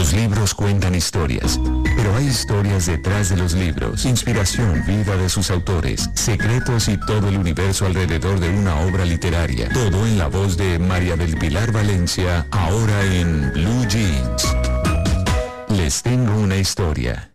Los libros cuentan historias, pero hay historias detrás de los libros, inspiración, vida de sus autores, secretos y todo el universo alrededor de una obra literaria. Todo en la voz de María del Pilar Valencia, ahora en Blue Jeans. Les tengo una historia.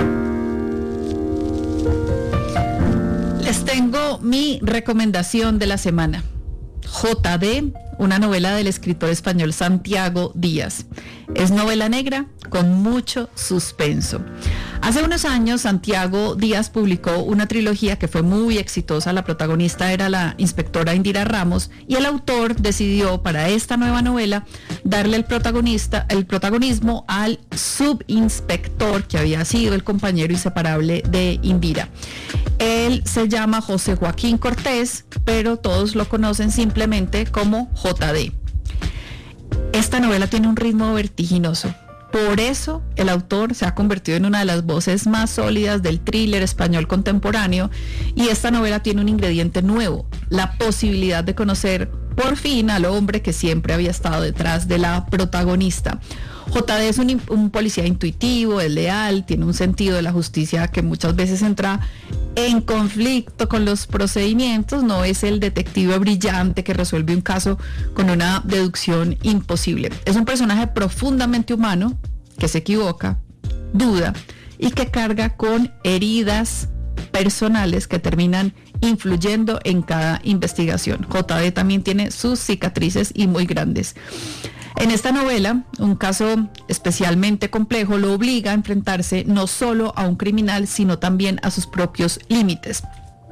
Les tengo mi recomendación de la semana. J.D., una novela del escritor español Santiago Díaz. Es novela negra con mucho suspenso. Hace unos años Santiago Díaz publicó una trilogía que fue muy exitosa. La protagonista era la inspectora Indira Ramos y el autor decidió para esta nueva novela darle el protagonismo al subinspector que había sido el compañero inseparable de Indira. Él se llama José Joaquín Cortés, pero todos lo conocen simplemente como J.D. Esta novela tiene un ritmo vertiginoso. Por eso el autor se ha convertido en una de las voces más sólidas del thriller español contemporáneo, y esta novela tiene un ingrediente nuevo: la posibilidad de conocer por fin al hombre que siempre había estado detrás de la protagonista. J.D. es un policía intuitivo, es leal, tiene un sentido de la justicia que muchas veces entra en conflicto con los procedimientos. No es el detective brillante que resuelve un caso con una deducción imposible. Es un personaje profundamente humano que se equivoca, duda y que carga con heridas personales que terminan influyendo en cada investigación. J.D. también tiene sus cicatrices, y muy grandes. En esta novela, un caso especialmente complejo lo obliga a enfrentarse no solo a un criminal, sino también a sus propios límites.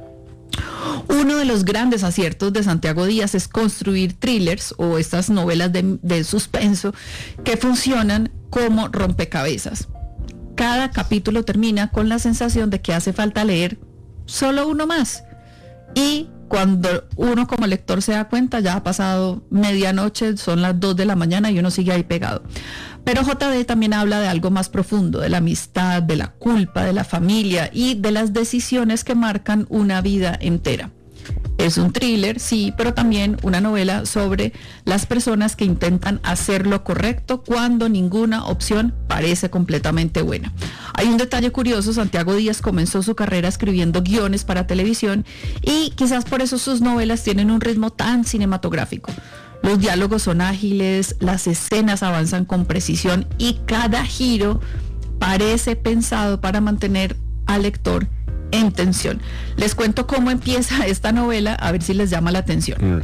Uno de los grandes aciertos de Santiago Díaz es construir thrillers o estas novelas de suspenso que funcionan como rompecabezas. Cada capítulo termina con la sensación de que hace falta leer solo uno más. Y cuando uno como lector se da cuenta, ya ha pasado medianoche, son las 2 de la mañana y uno sigue ahí pegado. Pero J.D. también habla de algo más profundo, de la amistad, de la culpa, de la familia y de las decisiones que marcan una vida entera. Es un thriller, sí, pero también una novela sobre las personas que intentan hacer lo correcto cuando ninguna opción parece completamente buena. Hay un detalle curioso: Santiago Díaz comenzó su carrera escribiendo guiones para televisión y quizás por eso sus novelas tienen un ritmo tan cinematográfico. Los diálogos son ágiles, las escenas avanzan con precisión y cada giro parece pensado para mantener al lector en tensión. Les cuento cómo empieza esta novela, a ver si les llama la atención.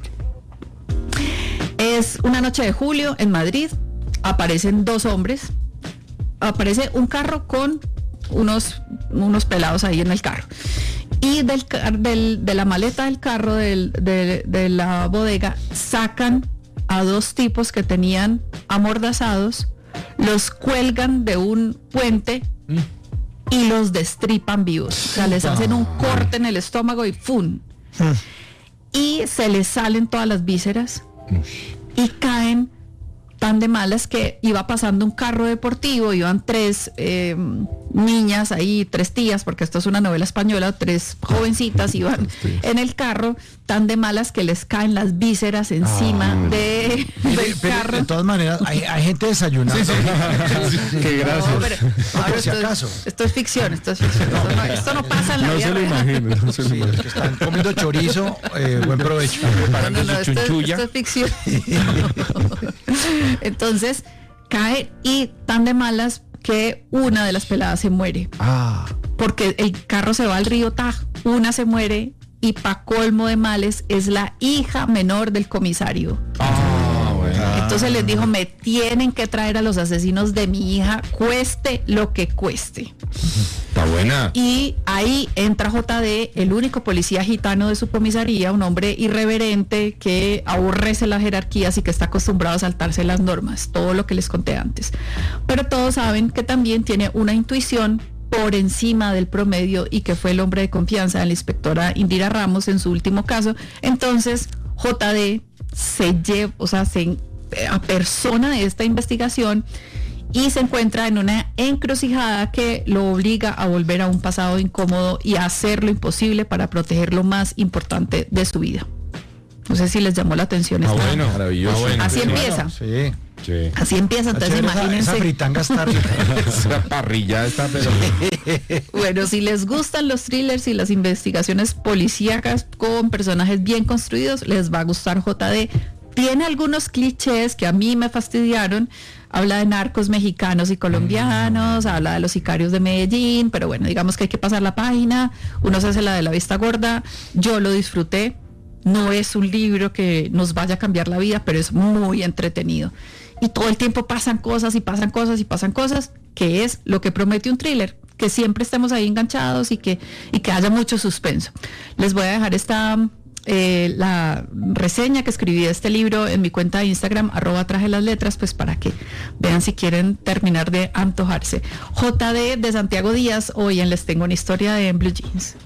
Es una noche de julio en Madrid, aparecen dos hombres, aparece un carro con unos pelados ahí en el carro, y de la maleta del carro de la bodega sacan a dos tipos que tenían amordazados, los cuelgan de un puente y los destripan vivos. O sea, les hacen un corte en el estómago y ¡fum! Y se les salen todas las vísceras y caen tan de malas que iba pasando un carro deportivo, iban tres niñas ahí, tres tías, porque esto es una novela española, tres jovencitas iban en el carro, tan de malas que les caen las vísceras encima del carro. De todas maneras, hay gente desayunando. Sí. Qué gracias. Por si acaso. Esto es ficción. Esto no pasa en la vida real. No se lo imagino. Que están comiendo chorizo, buen provecho. Esto es ficción. Entonces cae y tan de malas que una de las peladas se muere. Porque el carro se va al río Taj, una se muere y pa' colmo de males es la hija menor del comisario. Entonces les dijo: me tienen que traer a los asesinos de mi hija, cueste lo que cueste. Está buena. Y ahí entra J.D., el único policía gitano de su comisaría, un hombre irreverente que aborrece las jerarquías y que está acostumbrado a saltarse las normas, todo lo que les conté antes. Pero todos saben que también tiene una intuición por encima del promedio y que fue el hombre de confianza de la inspectora Indira Ramos en su último caso. Entonces J.D. se apersona de esta investigación y se encuentra en una encrucijada que lo obliga a volver a un pasado incómodo y a hacer lo imposible para proteger lo más importante de su vida. No sé si les llamó la atención esta. Bueno, maravilloso. bueno. Así Sí, empieza. Sí. Sí. Así empieza, entonces Chévere, imagínense. esa fritanga está rica. Esa parrilla está pero... Bueno, si les gustan los thrillers y las investigaciones policíacas con personajes bien construidos, les va a gustar JD. Tiene algunos clichés que a mí me fastidiaron. Habla de narcos mexicanos y colombianos, habla de los sicarios de Medellín, pero bueno, digamos que hay que pasar la página, uno se hace la de la vista gorda. Yo lo disfruté. No es un libro que nos vaya a cambiar la vida, pero es muy entretenido. Y todo el tiempo pasan cosas y pasan cosas y pasan cosas, que es lo que promete un thriller, que siempre estemos ahí enganchados y que haya mucho suspenso. Les voy a dejar la reseña que escribí de este libro en mi cuenta de Instagram, @trajelasletras, pues para que vean si quieren terminar de antojarse. JD de Santiago Díaz, hoy en Les Tengo una Historia de Blue Jeans.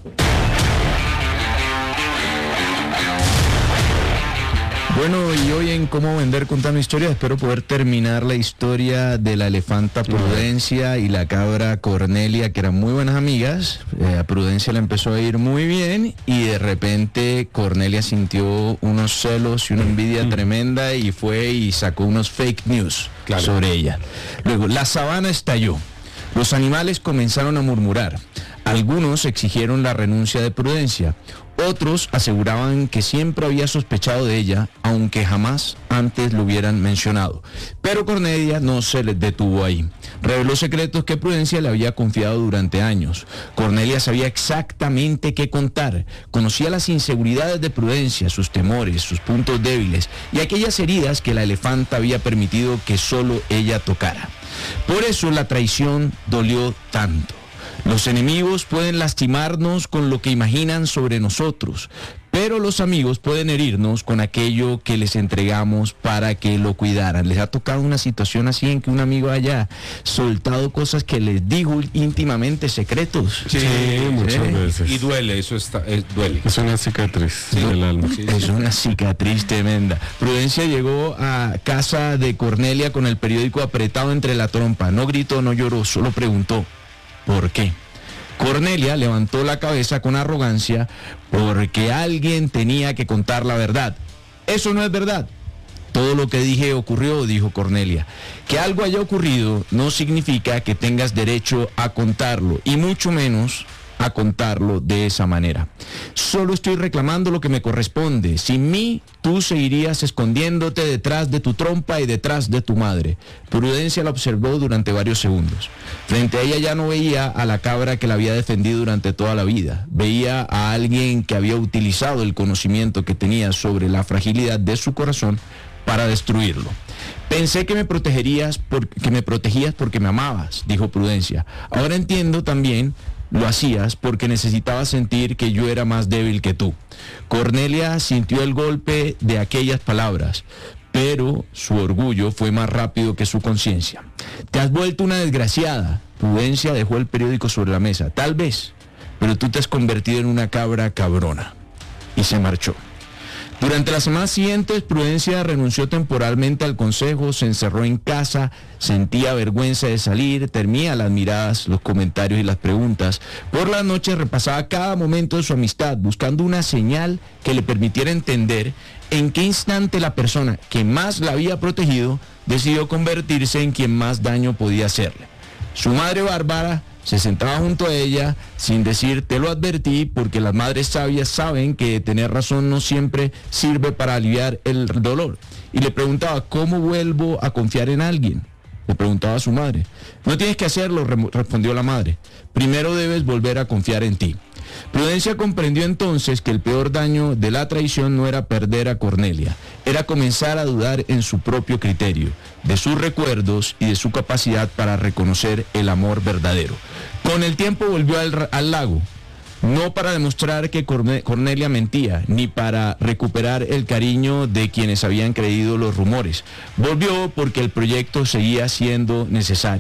Bueno, y hoy en Cómo Vender Contando Historias espero poder terminar la historia de la elefanta Prudencia y la cabra Cornelia, que eran muy buenas amigas. A Prudencia le empezó a ir muy bien y de repente Cornelia sintió unos celos y una envidia tremenda y fue y sacó unos fake news sobre ella. Luego, la sabana estalló. Los animales comenzaron a murmurar. Algunos exigieron la renuncia de Prudencia. Otros aseguraban que siempre había sospechado de ella, aunque jamás antes lo hubieran mencionado. Pero Cornelia no se les detuvo ahí. Reveló secretos que Prudencia le había confiado durante años. Cornelia sabía exactamente qué contar. Conocía las inseguridades de Prudencia, sus temores, sus puntos débiles y aquellas heridas que la elefanta había permitido que solo ella tocara. Por eso la traición dolió tanto. Los enemigos pueden lastimarnos con lo que imaginan sobre nosotros, pero los amigos pueden herirnos con aquello que les entregamos para que lo cuidaran. ¿Les ha tocado una situación así en que un amigo haya soltado cosas que les dijo íntimamente, secretos? Sí, muchas veces. Y duele, eso duele. Es una cicatriz del alma. Es una cicatriz tremenda. Prudencia llegó a casa de Cornelia con el periódico apretado entre la trompa. No gritó, no lloró, solo preguntó: ¿por qué? Cornelia levantó la cabeza con arrogancia porque alguien tenía que contar la verdad. Eso no es verdad. Todo lo que dije ocurrió, dijo Cornelia. Que algo haya ocurrido no significa que tengas derecho a contarlo, y mucho menos a contarlo de esa manera. Solo estoy reclamando lo que me corresponde. Sin mí, tú seguirías escondiéndote detrás de tu trompa y detrás de tu madre. Prudencia la observó durante varios segundos. Frente a ella ya no veía a la cabra que la había defendido durante toda la vida. Veía a alguien que había utilizado el conocimiento que tenía sobre la fragilidad de su corazón para destruirlo. Pensé que me protegías porque me amabas, dijo Prudencia. Ahora entiendo también. Lo hacías porque necesitabas sentir que yo era más débil que tú. Cornelia sintió el golpe de aquellas palabras, pero su orgullo fue más rápido que su conciencia. Te has vuelto una desgraciada. Prudencia dejó el periódico sobre la mesa. Tal vez, pero tú te has convertido en una cabra cabrona. Y se marchó. Durante las semanas siguientes, Prudencia renunció temporalmente al consejo, se encerró en casa, sentía vergüenza de salir, temía las miradas, los comentarios y las preguntas. Por las noches repasaba cada momento de su amistad, buscando una señal que le permitiera entender en qué instante la persona que más la había protegido decidió convertirse en quien más daño podía hacerle. Su madre Bárbara se sentaba junto a ella sin decir te lo advertí, porque las madres sabias saben que tener razón no siempre sirve para aliviar el dolor. Y le preguntaba, ¿cómo vuelvo a confiar en alguien? Le preguntaba a su madre. No tienes que hacerlo, respondió la madre. Primero debes volver a confiar en ti. Prudencia comprendió entonces que el peor daño de la traición no era perder a Cornelia, era comenzar a dudar en su propio criterio, de sus recuerdos y de su capacidad para reconocer el amor verdadero. Con el tiempo volvió al lago, no para demostrar que Cornelia mentía, ni para recuperar el cariño de quienes habían creído los rumores. Volvió porque el proyecto seguía siendo necesario.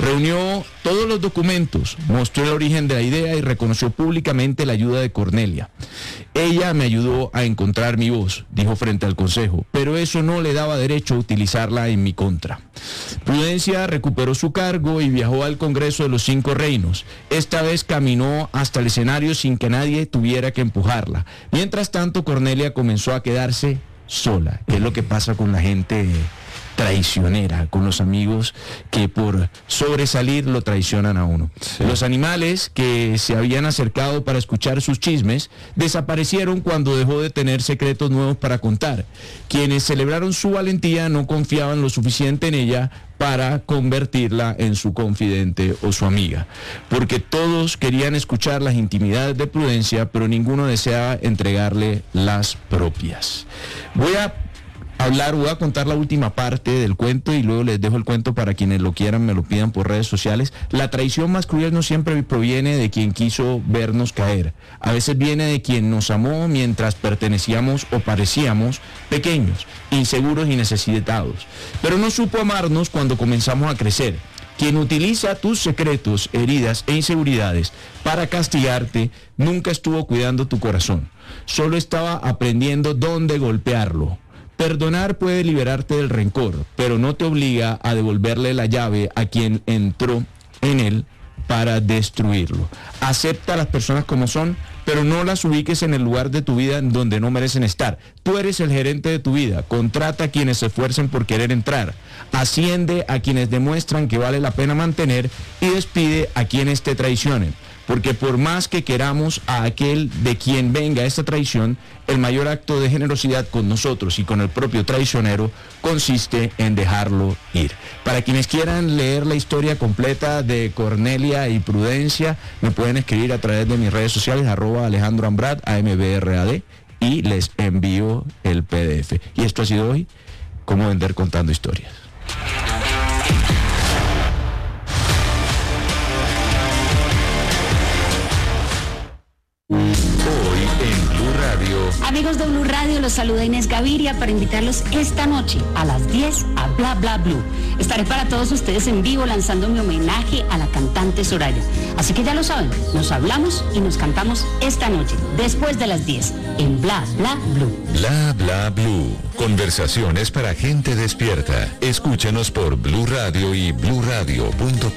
Reunió todos los documentos, mostró el origen de la idea y reconoció públicamente la ayuda de Cornelia. Ella me ayudó a encontrar mi voz, dijo frente al Consejo, pero eso no le daba derecho a utilizarla en mi contra. Prudencia recuperó su cargo y viajó al Congreso de los 5 Reinos. Esta vez caminó hasta el escenario sin que nadie tuviera que empujarla. Mientras tanto, Cornelia comenzó a quedarse sola. Es lo que pasa con la gente traicionera, con los amigos que por sobresalir lo traicionan a uno. Sí. Los animales que se habían acercado para escuchar sus chismes desaparecieron cuando dejó de tener secretos nuevos para contar. Quienes celebraron su valentía no confiaban lo suficiente en ella para convertirla en su confidente o su amiga, porque todos querían escuchar las intimidades de Prudencia, pero ninguno deseaba entregarle las propias. Voy a contar la última parte del cuento y luego les dejo el cuento para quienes lo quieran, me lo pidan por redes sociales. La traición más cruel no siempre proviene de quien quiso vernos caer. A veces viene de quien nos amó mientras pertenecíamos o parecíamos pequeños, inseguros y necesitados. Pero no supo amarnos cuando comenzamos a crecer. Quien utiliza tus secretos, heridas e inseguridades para castigarte, nunca estuvo cuidando tu corazón. Solo estaba aprendiendo dónde golpearlo. Perdonar puede liberarte del rencor, pero no te obliga a devolverle la llave a quien entró en él para destruirlo. Acepta a las personas como son, pero no las ubiques en el lugar de tu vida en donde no merecen estar. Tú eres el gerente de tu vida. Contrata a quienes se esfuercen por querer entrar. Asciende a quienes demuestran que vale la pena mantener y despide a quienes te traicionen. Porque por más que queramos a aquel de quien venga esta traición, el mayor acto de generosidad con nosotros y con el propio traicionero consiste en dejarlo ir. Para quienes quieran leer la historia completa de Cornelia y Prudencia, me pueden escribir a través de mis redes sociales, @AlejandroAmbrad, AMBRAD, y les envío el PDF. Y esto ha sido hoy, Cómo Vender Contando Historias. Amigos de Blue Radio, los saluda Inés Gaviria para invitarlos esta noche a las 10 a Bla Bla Blue. Estaré para todos ustedes en vivo lanzando mi homenaje a la cantante Soraya. Así que ya lo saben, nos hablamos y nos cantamos esta noche, después de las 10, en Bla Bla Blue. Bla Bla Blue. Conversaciones para gente despierta. Escúchanos por Blue Radio y bluradio.com.